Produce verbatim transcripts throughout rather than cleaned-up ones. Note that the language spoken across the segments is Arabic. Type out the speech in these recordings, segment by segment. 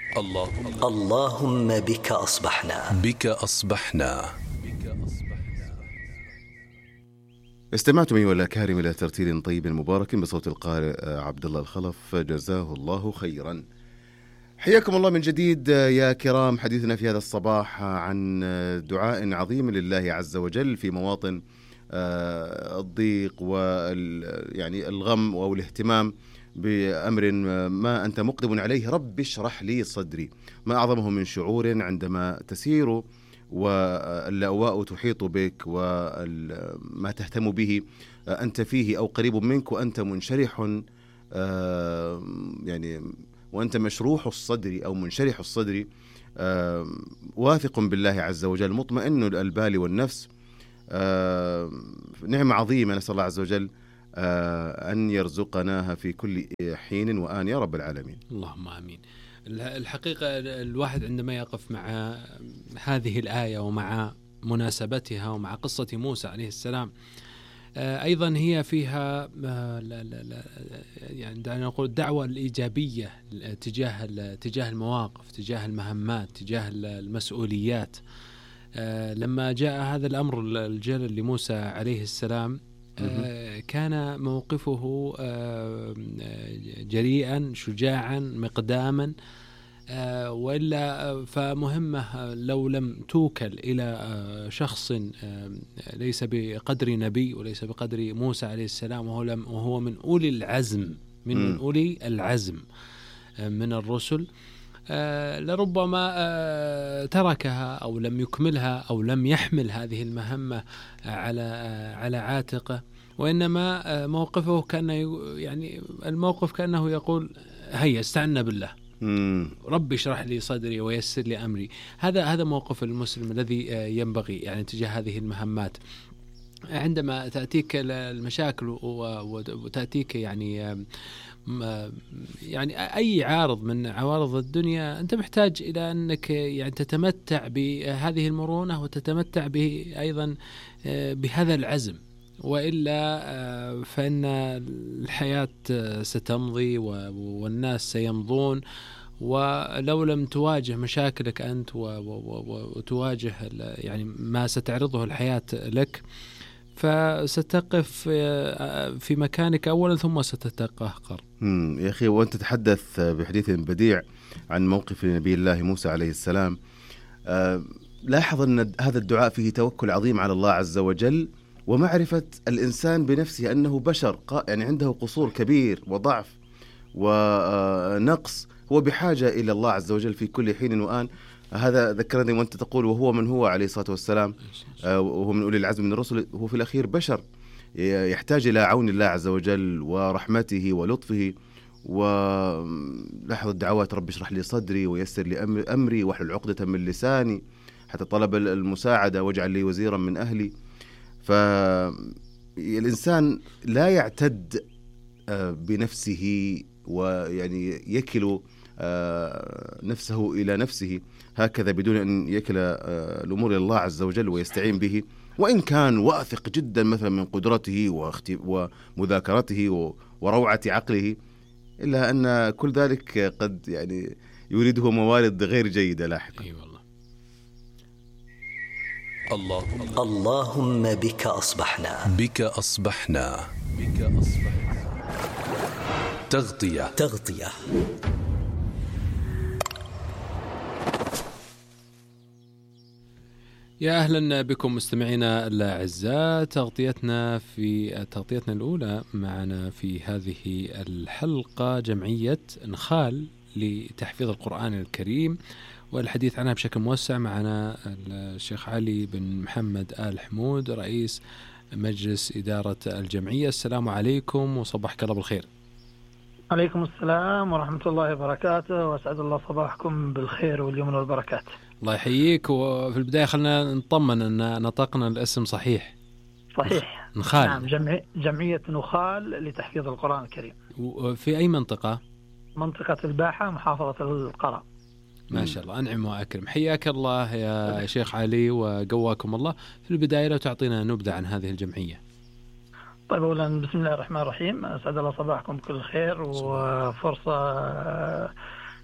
اللهم اللهم بك أصبحنا بك أصبحنا. استمعتم أيها الأكارم إلى ترتيل طيب مبارك بصوت القارئ عبد الله الخلف، جزاه الله خيرا. حياكم الله من جديد يا كرام. حديثنا في هذا الصباح عن دعاء عظيم لله عز وجل في مواطن الضيق وال يعني الغم أو الاهتمام بأمر ما أنت مقدم عليه. رب اشرح لي صدري. ما أعظمه من شعور عندما تسير واللأواء تحيط بك وما تهتم به أنت فيه أو قريب منك وأنت منشرح يعني وأنت مشروح الصدر أو منشرح الصدر، واثق بالله عز وجل، مطمئن البال والنفس. نعمة عظيمة نسأل الله عز وجل أن يرزقناها في كل حين وآن يا رب العالمين. اللهم آمين. الحقيقة الواحد عندما يقف مع هذه الآية ومع مناسبتها ومع قصة موسى عليه السلام، أيضا هي فيها لا لا لا يعني دعنا نقول الدعوة الإيجابية تجاه تجاه المواقف، تجاه المهمات، تجاه المسؤوليات. لما جاء هذا الأمر الجلل لموسى عليه السلام، كان موقفه جريئا شجاعا مقداما، وإلا فمهمة لو لم توكل إلى شخص ليس بقدر نبي وليس بقدر موسى عليه السلام، وهو من أولي العزم من, من أولي العزم من الرسل، لربما تركها أو لم يكملها أو لم يحمل هذه المهمة على على عاتقه، وإنما موقفه كأنه يعني الموقف كأنه يقول هيا استعنا بالله، ربي اشرح لي صدري ويسر لي أمري. هذا هذا موقف المسلم الذي ينبغي يعني تجاه هذه المهمات. عندما تأتيك المشاكل وتأتيك يعني يعني أي عارض من عوارض الدنيا، أنت محتاج إلى أنك يعني تتمتع بهذه المرونة وتتمتع به أيضا بهذا العزم، وإلا فإن الحياة ستمضي والناس سيمضون، ولو لم تواجه مشاكلك أنت وتواجه يعني ما ستعرضه الحياة لك، فستقف في مكانك أولا ثم ستتقهقر. يا أخي، وأنت تتحدث بحديث بديع عن موقف نبي الله موسى عليه السلام، أه لاحظ أن هذا الدعاء فيه توكل عظيم على الله عز وجل، ومعرفة الإنسان بنفسه أنه بشر يعني عنده قصور كبير وضعف ونقص، هو بحاجة إلى الله عز وجل في كل حين وآن. هذا ذكرني وأنت تقول وهو من هو عليه الصلاة والسلام، وهو من أولي العزم من الرسل، هو في الأخير بشر يحتاج إلى عون الله عز وجل ورحمته ولطفه. ولاحظ الدعوات: رب اشرح لي صدري ويسر لي أمري واحلل عقدة من لساني، حتى طلب المساعدة واجعل لي وزيرا من أهلي. فالإنسان لا يعتد بنفسه ويعني يكل نفسه إلى نفسه هكذا بدون أن يكل الأمور إلى الله عز وجل ويستعين به، وإن كان واثق جدا مثلا من قدرته ومذاكرته وروعة عقله، إلا أن كل ذلك قد يعني يريده موارد غير جيدة لاحقا. أي والله. اللهم اللهم بك أصبحنا بك أصبحنا بك أصبحنا. تغطية تغطية يا أهلا بكم مستمعينا الأعزاء. تغطيتنا في تغطيتنا الأولى معنا في هذه الحلقة جمعية نخال لتحفيظ القرآن الكريم، والحديث عنها بشكل موسع معنا الشيخ علي بن محمد آل حمود رئيس مجلس إدارة الجمعية. السلام عليكم وصباحك الله بالخير. عليكم السلام ورحمة الله وبركاته، وأسعد الله صباحكم بالخير واليمن والبركات. الله يحييك. وفي البداية خلنا نطمن أن نطقنا الاسم صحيح. صحيح. نخال. نعم، جمعي جمعية نخال لتحفيظ القرآن الكريم. وفي أي منطقة؟ منطقة الباحة، محافظة القرى. ما شاء الله، أنعم وأكرم. حياك الله يا شيخ علي وقواكم الله. في البداية لو تعطينا نبذة عن هذه الجمعية. طيب، أولا بسم الله الرحمن الرحيم، أسعد الله صباحكم بكل خير، وفرصة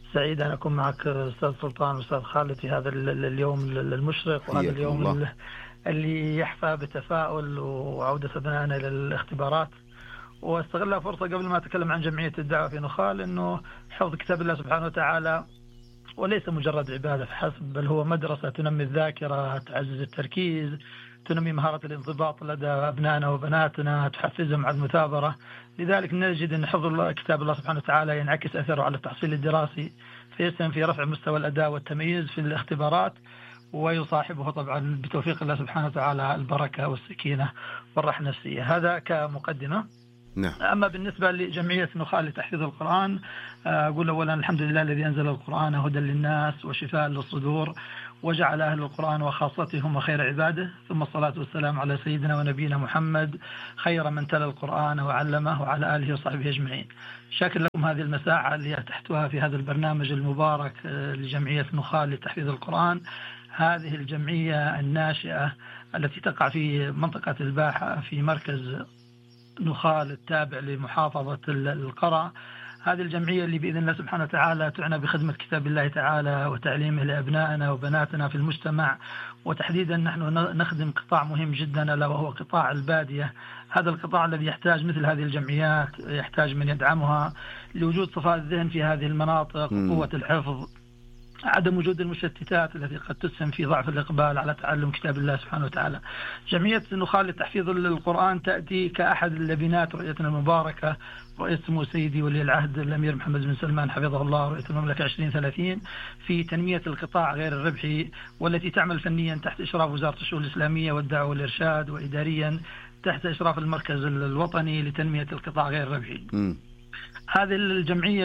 سعيد أن أكون معك أستاذ سلطان وأستاذ خالد في هذا اليوم المشرق، وهذا اليوم الله. اللي يحفى بتفاؤل وعودة أبنائنا إلى الاختبارات. واستغل فرصة قبل ما أتكلم عن جمعية الدعوة في نخال، أنه حفظ كتاب الله سبحانه وتعالى وليس مجرد عبادة فحسب، بل هو مدرسة تنمي الذاكرة، تعزز التركيز، تنمي مهارة الانضباط لدى أبنائنا وبناتنا، تحفزهم على المثابرة. لذلك نجد أن حفظ كتاب الله سبحانه وتعالى ينعكس أثره على التحصيل الدراسي، فيسهم في رفع مستوى الأداء والتمييز في الاختبارات، ويصاحبه طبعا بتوفيق الله سبحانه وتعالى البركة والسكينة والراحة النفسية. هذا كمقدمة. نعم. أما بالنسبة لجمعية نخال لتحفيظ القرآن، أقول أولا الحمد لله الذي أنزل القرآن هدى للناس وشفاء للصدور، وجعل أهل القرآن وخاصتهم خير عباده، ثم الصلاة والسلام على سيدنا ونبينا محمد خير من تلا القرآن وعلمه، وعلى آله وصحبه أجمعين. شاكر لكم هذه المساحة اللي تحتوها في هذا البرنامج المبارك لجمعية نخال لتحفيظ القرآن. هذه الجمعية الناشئة التي تقع في منطقة الباحة في مركز نخال التابع لمحافظة القرى. هذه الجمعية اللي بإذن الله سبحانه وتعالى تعنى بخدمة كتاب الله تعالى وتعليمه لأبنائنا وبناتنا في المجتمع، وتحديدا نحن نخدم قطاع مهم جدا ألا وهو قطاع البادية. هذا القطاع الذي يحتاج مثل هذه الجمعيات، يحتاج من يدعمها لوجود صفاء الذهن في هذه المناطق، قوة الحفظ، عدم وجود المشتتات التي قد تسهم في ضعف الإقبال على تعلم كتاب الله سبحانه وتعالى. جمعية نخال لتحفيظ القرآن تأتي كأحد اللبنات رؤيتنا المباركة، رؤية سمو سيدي ولي العهد الأمير محمد بن سلمان حفظه الله، رؤية المملكة عشرين ثلاثين، في تنمية القطاع غير الربحي، والتي تعمل فنيا تحت إشراف وزارة الشؤون الإسلامية والدعوة والإرشاد، وإداريا تحت إشراف المركز الوطني لتنمية القطاع غير الربحي. م. هذه الجمعية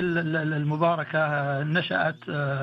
المباركة نشأت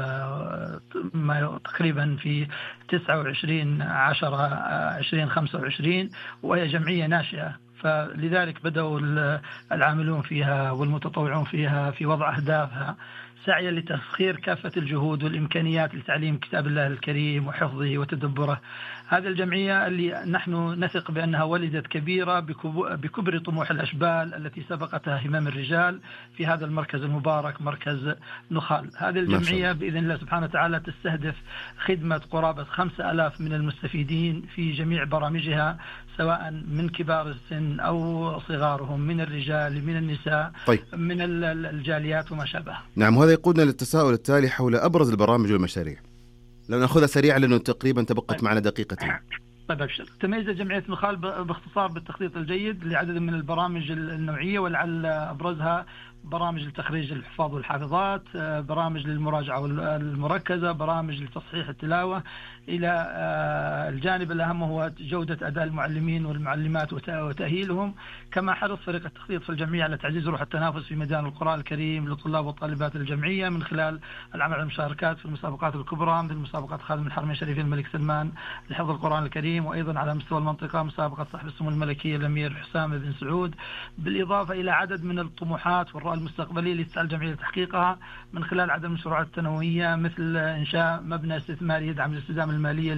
تقريبا في تسعة وعشرين عشرة عشرين خمسة وعشرين، وهي جمعية ناشئة، فلذلك بدأوا العاملون فيها والمتطوعون فيها في وضع أهدافها سعيا لتسخير كافة الجهود والإمكانيات لتعليم كتاب الله الكريم وحفظه وتدبره. هذه الجمعية اللي نحن نثق بأنها ولدت كبيرة بكبر طموح الأشبال التي سبقتها همم الرجال في هذا المركز المبارك مركز نخال. هذه الجمعية بإذن الله سبحانه وتعالى تستهدف خدمة قرابة خمسة ألاف من المستفيدين في جميع برامجها، سواء من كبار السن أو صغارهم، من الرجال من النساء، طيب. من الجاليات وما شابه. نعم، وهذا يقودنا للتساؤل التالي حول أبرز البرامج والمشاريع. لو نأخذها سريعا لأنه تقريبا تبقت طيب. معنا دقيقتين. طيب أبشر. تميز جمعية نخال باختصار بالتخطيط الجيد لعدد من البرامج النوعية، ولعل أبرزها برامج لتخريج الحفاظ والحافظات، برامج للمراجعة المركزة، برامج لتصحيح التلاوة، إلى الجانب الأهم هو جودة أداء المعلمين والمعلمات وتأهيلهم. كما حرص فريق التخطيط في الجمعية على تعزيز روح التنافس في ميدان القرآن الكريم لطلاب وطالبات الجمعية من خلال العمل على المشاركات في المسابقات الكبرى مثل مسابقة خادم الحرمين الشريفين الملك سلمان لحفظ القرآن الكريم، وأيضا على مستوى المنطقة مسابقة صاحب السمو الملكية الأمير حسام بن سعود، بالإضافة إلى عدد من الطموحات والرؤى المستقبلية اللي تسعى الجمعية لتحقيقها من خلال عدد المشروعات التنموية، مثل إنشاء مبنى استثماري يدعم الاستدامة المالية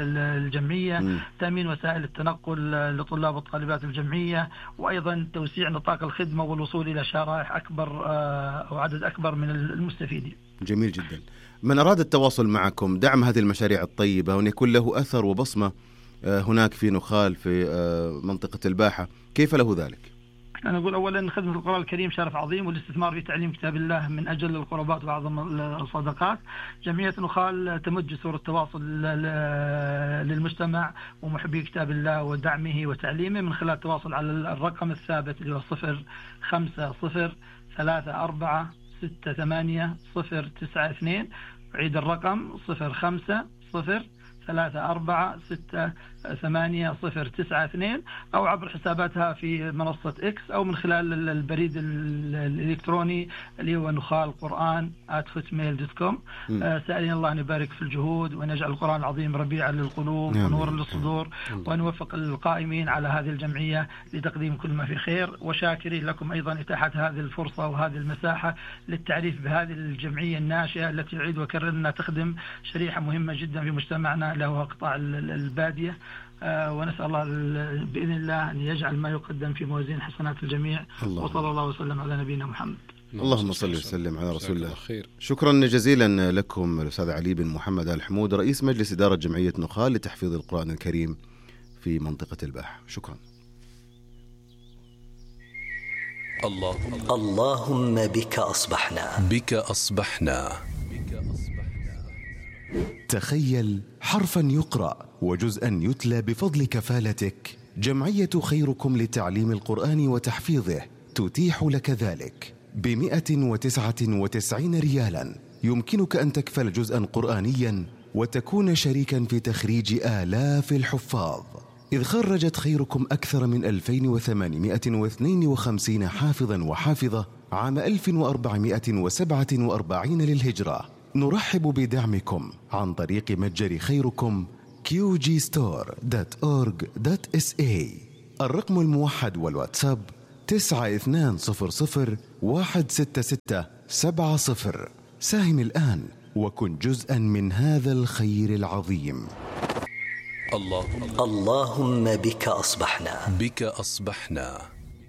للجمعية، م. تأمين وسائل التنقل لطلاب وطالبات الجمعية، وأيضا توسيع نطاق الخدمة والوصول إلى شرائح أكبر أو عدد أكبر من المستفيدين. جميل جدا. من أراد التواصل معكم دعم هذه المشاريع الطيبة وأن يكون له أثر وبصمة هناك في نخال في منطقة الباحة، كيف له ذلك؟ أنا أقول أولا خدمة القرآن الكريم شرف عظيم، والاستثمار في تعليم كتاب الله من أجل القربات وأعظم الصدقات. جمعية نخال تمد جسور التواصل للمجتمع ومحبي كتاب الله ودعمه وتعليمه من خلال التواصل على الرقم الثابت اللي هو صفر خمسة صفر ثلاثة أربعة ستة ثمانية صفر تسعة اثنين. عيد الرقم صفر خمسة صفر ثلاثة أربعة ستة ثمانية صفر تسعة اثنين، أو عبر حساباتها في منصة إكس، أو من خلال البريد الإلكتروني اللي هو نخال قرآن آت هوتميل دوت كوم. سألين الله أن يبارك في الجهود وأن يجعل القرآن العظيم ربيعا للقلوب ونورا للصدور، وأن يوفق القائمين على هذه الجمعية لتقديم كل ما في خير. وشاكرين لكم أيضا إتاحة هذه الفرصة وهذه المساحة للتعريف بهذه الجمعية الناشئة التي أعيد وأكرر أنها تخدم شريحة مهمة جدا في مجتمعنا اللي هو قطاع البادية. آه ونسأل الله بإذن الله أن يجعل ما يقدم في موازين حسنات الجميع. وصلى الله وسلم على نبينا محمد. اللهم صل وسلم على رسول الله. خير. شكرا جزيلا لكم الأستاذ علي بن محمد آل حمود، رئيس مجلس إدارة جمعية نخال لتحفيظ القرآن الكريم في منطقة الباحة. شكرا. اللهم اللهم بك أصبحنا بك أصبحنا تخيل حرفا يقرأ وجزءا يتلى بفضل كفالتك. جمعية خيركم لتعليم القرآن وتحفيظه تتيح لك ذلك بمئة وتسعة وتسعين ريالا. يمكنك أن تكفل جزءا قرآنيا وتكون شريكا في تخريج آلاف الحفاظ، إذ خرجت خيركم أكثر من ألفين وثمانمئة واثنين وخمسين حافظا وحافظة عام ألف وأربعمئة وسبعة وأربعين للهجرة. نرحب بدعمكم عن طريق متجر خيركم كيو جي ستور دوت أورج دوت إس إيه. الرقم الموحد والواتساب تسعة اثنان صفر صفر واحد ستة ستة سبعة صفر. ساهم الآن وكن جزءا من هذا الخير العظيم. اللهم اللهم بك أصبحنا بك أصبحنا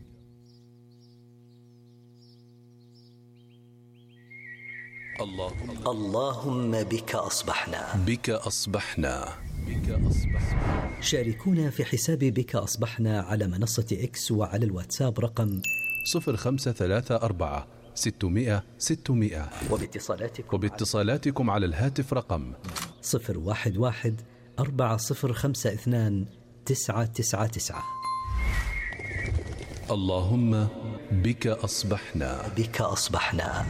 اللهم اللهم بك أصبحنا بك أصبحنا بك أصبحنا. شاركونا في حساب بك أصبحنا على منصة إكس وعلى الواتساب رقم صفر خمسة ثلاثة أربعة ستمئة ستمئة، وباتصالاتكم وباتصالاتكم على الهاتف رقم صفر واحد واحد أربعة صفر خمسة اثنان تسعة تسعة تسعة. اللهم بك أصبحنا بك أصبحنا.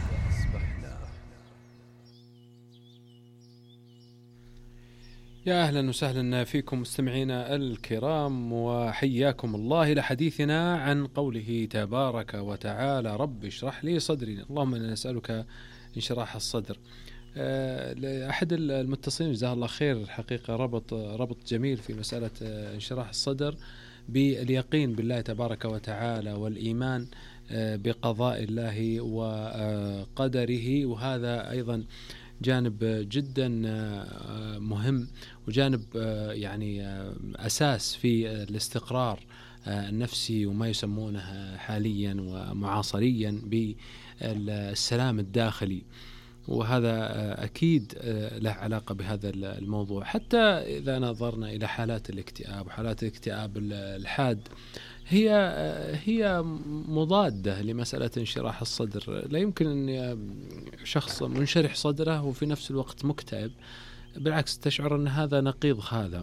يا أهلا وسهلا فيكم مستمعينا الكرام، وحياكم الله إلى حديثنا عن قوله تبارك وتعالى رب اشرح لي صدري. اللهم إنا نسألك انشراح الصدر. أحد المتصلين جزاه الله خير الحقيقة ربط ربط جميل في مسألة انشراح الصدر باليقين بالله تبارك وتعالى والإيمان بقضاء الله وقدره، وهذا أيضا جانب جدا مهم وجانب يعني أساس في الاستقرار النفسي وما يسمونه حاليا ومعاصريا بالسلام الداخلي، وهذا أكيد له علاقة بهذا الموضوع. حتى إذا نظرنا إلى حالات الاكتئاب وحالات الاكتئاب الحاد هي هي مضادة لمسألة انشراح الصدر. لا يمكن أن شخص منشرح صدره وفي نفس الوقت مكتئب، بالعكس تشعر أن هذا نقيض هذا.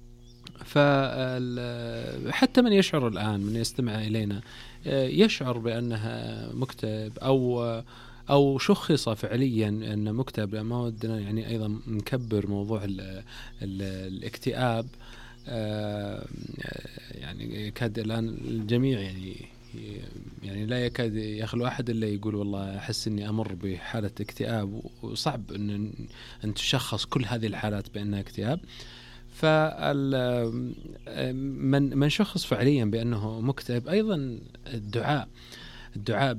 فحتى من يشعر الآن من يستمع إلينا يشعر بأنها مكتئب أو أو شخص فعليا أن مكتئب، ما ودنا يعني أيضا نكبر موضوع ال ال الاكتئاب. يعني يكاد الآن الجميع يعني يعني لا يكاد يخلو أحد إلا يقول والله أحس إني أمر بحالة اكتئاب، وصعب أن أن تشخص كل هذه الحالات بأنها اكتئاب. فمن من شخص فعليا بأنه مكتئب أيضا الدعاء الدعاء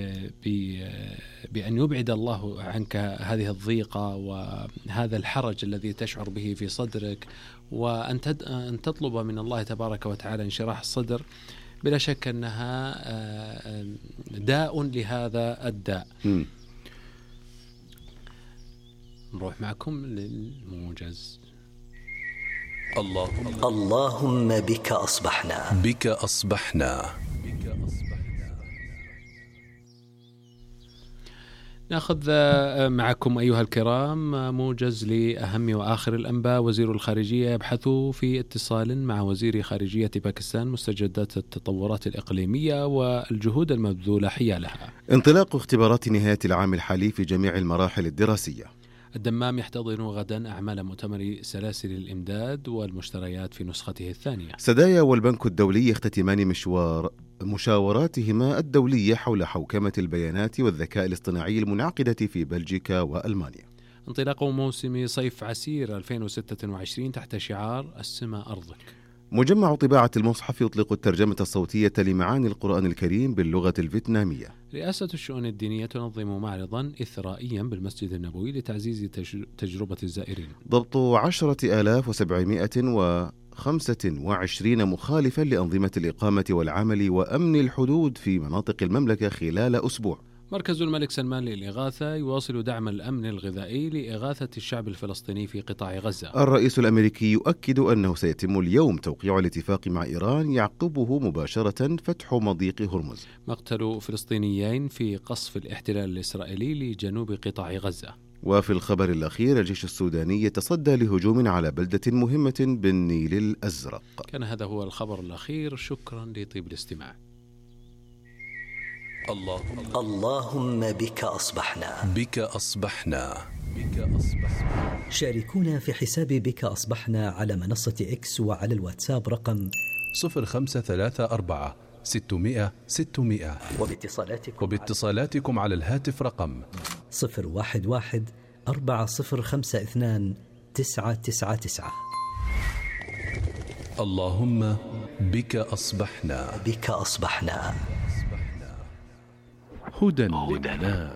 بأن يبعد الله عنك هذه الضيقة وهذا الحرج الذي تشعر به في صدرك، وأن أن تطلب من الله تبارك وتعالى انشراح الصدر، بلا شك أنها داء لهذا الداء. م. نروح معكم للموجز. اللهم اللهم بك أصبحنا بك أصبحنا بك أصبحنا. نأخذ معكم أيها الكرام موجز لأهم وآخر الأنباء. وزير الخارجية يبحث في اتصال مع وزير خارجية باكستان مستجدات التطورات الإقليمية والجهود المبذولة حيالها. انطلاق اختبارات نهاية العام الحالي في جميع المراحل الدراسية. الدمام يحتضن غدا أعمال مؤتمر سلاسل الإمداد والمشتريات في نسخته الثانية. سدايا والبنك الدولي يختتمان مشوار مشاوراتهما الدولية حول حوكمة البيانات والذكاء الاصطناعي المنعقدة في بلجيكا وألمانيا. انطلاق موسم صيف عسير ألفين وستة وعشرين تحت شعار السما أرضك. مجمع طباعة المصحف يطلق الترجمة الصوتية لمعاني القرآن الكريم باللغة الفيتنامية. رئاسة الشؤون الدينية تنظم معرضا إثرائيا بالمسجد النبوي لتعزيز تجربة الزائرين. ضبط عشرة آلاف وسبعمائة وخمسة وعشرين مخالفا لأنظمة الإقامة والعمل وأمن الحدود في مناطق المملكة خلال أسبوع. مركز الملك سلمان للإغاثة يواصل دعم الأمن الغذائي لإغاثة الشعب الفلسطيني في قطاع غزة. الرئيس الأمريكي يؤكد أنه سيتم اليوم توقيع الاتفاق مع إيران يعقبه مباشرة فتح مضيق هرمز. مقتل فلسطينيين في قصف الاحتلال الإسرائيلي لجنوب قطاع غزة. وفي الخبر الأخير الجيش السوداني يتصدى لهجوم على بلدة مهمة بالنيل الأزرق. كان هذا هو الخبر الأخير، شكرا لطيب الاستماع. اللهم اللهم بك أصبحنا بك أصبحنا بك أصبحنا. شاركونا في حساب بك أصبحنا على منصة إكس وعلى الواتساب رقم صفر خمسة ثلاثة أربعة ستمائة ستمائة وباتصالاتكم, وباتصالاتكم على الهاتف رقم صفر واحد واحد أربعة صفر خمسة اثنان تسعة تسعة تسعة. اللهم بك أصبحنا بك أصبحنا. هدى للناس.